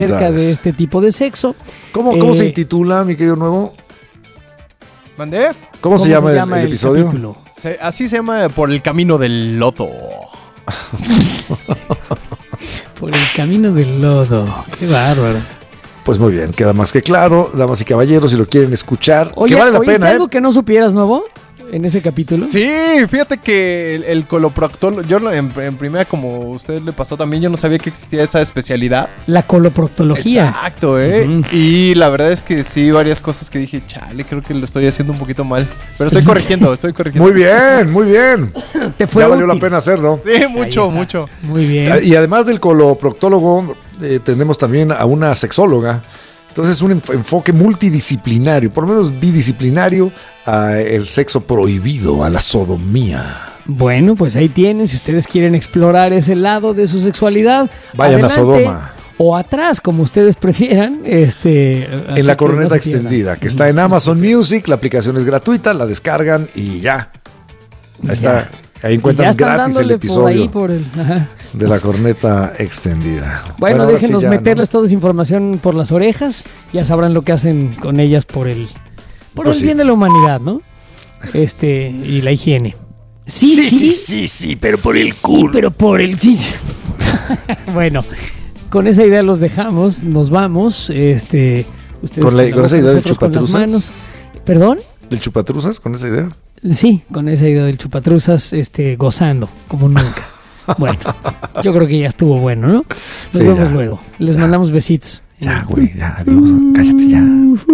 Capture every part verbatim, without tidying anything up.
acerca de este tipo de sexo. ¿Cómo, cómo eh, se intitula, mi querido Nuevo? ¿Mandé? ¿Cómo, ¿Cómo se llama, se llama el, el episodio? Capítulo? Se, así se llama Por el Camino del Loto. Por el Camino del Lodo. Qué bárbaro. Pues muy bien, queda más que claro, damas y caballeros, si lo quieren escuchar, Oye, que vale la ¿oíste pena, algo ¿eh? que no supieras, Nuevo? En ese capítulo. Sí, fíjate que el, el coloproctólogo, yo lo- en, en primera, como a usted le pasó también, yo no sabía que existía esa especialidad. La coloproctología. Exacto, ¿eh? Ujú. Y la verdad es que sí, varias cosas que dije, chale, creo que lo estoy haciendo un poquito mal. Pero estoy corrigiendo, estoy corrigiendo. Muy bien, muy bien. Te fue Ya valió la útil. pena hacerlo. Sí, mucho, Ahí está. mucho. Muy bien. Y además del coloproctólogo, eh, tenemos también a una sexóloga. Entonces, un enf- enfoque multidisciplinario, por lo menos bidisciplinario, al sexo prohibido, a la sodomía. Bueno, pues ahí tienen. Si ustedes quieren explorar ese lado de su sexualidad, Vayan a adelante. Sodoma. O atrás, como ustedes prefieran. Este, así En la que corneta no se pierdan. extendida, que está en Amazon Music, la aplicación es gratuita, la descargan y ya. Ahí Ya. está, ahí Y encuentran ya están gratis el dándole episodio por ahí, por el, ajá. de la corneta extendida. Bueno, ahora déjenos sí ya, meterles ¿no? toda esa información por las orejas. Ya sabrán lo que hacen con ellas por el, por Pues el sí. bien de la humanidad, ¿no? Este, y la higiene. Sí, sí, sí, sí, pero por Sí, el sí, culo. pero por el sí. Bueno, con esa idea los dejamos, nos vamos. Este, ustedes Con la- la con esa boca, idea de nosotros con las chupatruzas. manos. ¿Perdón? ¿Del chupatruzas con esa idea? Sí, con esa idea del chupatruzas, este, gozando como nunca. Bueno, yo creo que ya estuvo bueno, ¿no? Nos Sí, vemos ya. luego. Les mandamos besitos. Ya, güey, ya, adiós. Cállate ya.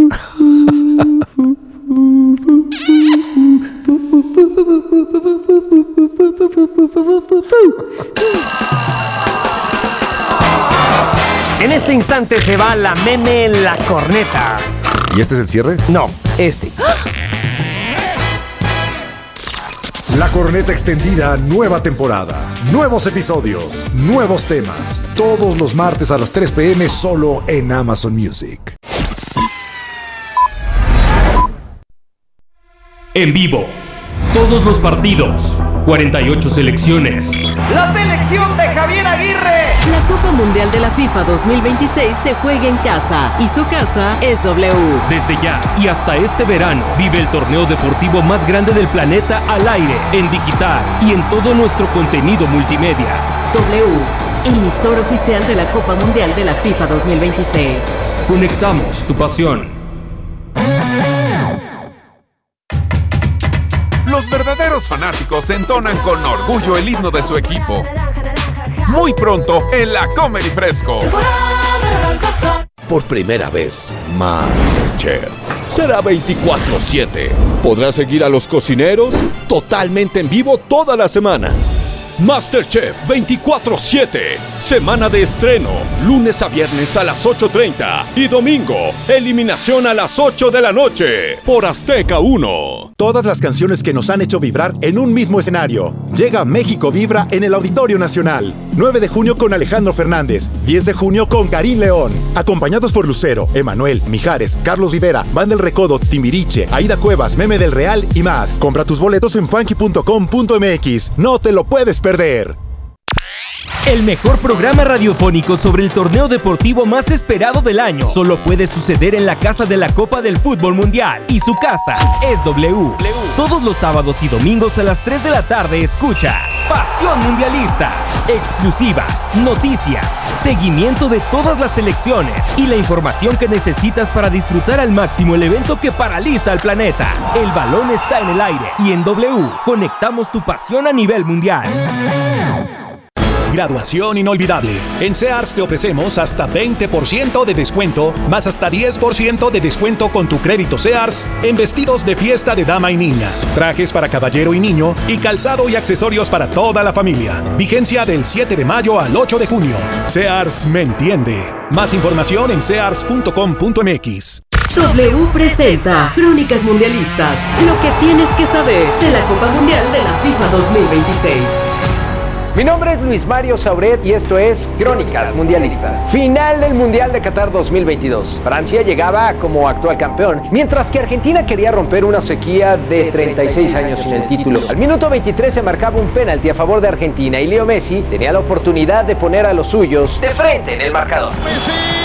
En este instante se va la meme La Corneta. ¿Y este es el cierre? No, este. La corneta extendida, nueva temporada. Nuevos episodios, nuevos temas. Todos los martes a las tres pm solo en Amazon Music. En vivo, todos los partidos, cuarenta y ocho selecciones. La selección de Javier Aguirre. La Copa Mundial de la FIFA dos mil veintiséis se juega en casa y su casa es W. Desde ya y hasta este verano, vive el torneo deportivo más grande del planeta al aire, en digital y en todo nuestro contenido multimedia. W, emisor oficial de la Copa Mundial de la FIFA dos mil veintiséis. Conectamos tu pasión. Los verdaderos fanáticos entonan con orgullo el himno de su equipo. Muy pronto en la Comedy Fresco. Por primera vez, MasterChef será veinticuatro siete. Podrás seguir a los cocineros totalmente en vivo toda la semana. MasterChef veinticuatro siete. Semana de estreno. Lunes a viernes a las ocho treinta. Y domingo, eliminación a las ocho de la noche. Por Azteca uno. Todas las canciones que nos han hecho vibrar en un mismo escenario. Llega México Vibra en el Auditorio Nacional. nueve de junio con Alejandro Fernández. diez de junio con Karim León. Acompañados por Lucero, Emanuel, Mijares, Carlos Rivera, Van del Recodo, Timbiriche, Aida Cuevas, Meme del Real y más. Compra tus boletos en funky punto com punto m x. No te lo puedes perder. El mejor programa radiofónico sobre el torneo deportivo más esperado del año solo puede suceder en la casa de la Copa del Fútbol Mundial. Y su casa es W. Todos los sábados y domingos a las tres de la tarde escucha Pasión Mundialista. Exclusivas, noticias, seguimiento de todas las selecciones y la información que necesitas para disfrutar al máximo el evento que paraliza al planeta. El balón está en el aire y en W conectamos tu pasión a nivel mundial. Graduación inolvidable. En Sears te ofrecemos hasta veinte por ciento de descuento, más hasta diez por ciento de descuento con tu crédito Sears en vestidos de fiesta de dama y niña, trajes para caballero y niño y calzado y accesorios para toda la familia. Vigencia del siete de mayo al ocho de junio. Sears me entiende. Más información en sears punto com punto m x. W presenta Crónicas Mundialistas. Lo que tienes que saber de la Copa Mundial de la FIFA dos mil veintiséis. Mi nombre es Luis Mario Sauret y esto es Crónicas Mundialistas. Final del Mundial de Qatar dos mil veintidós. Francia llegaba como actual campeón, mientras que Argentina quería romper una sequía de treinta y seis años sin el título. Al minuto veintitrés se marcaba un penalti a favor de Argentina y Leo Messi tenía la oportunidad de poner a los suyos de frente en el marcador. Messi.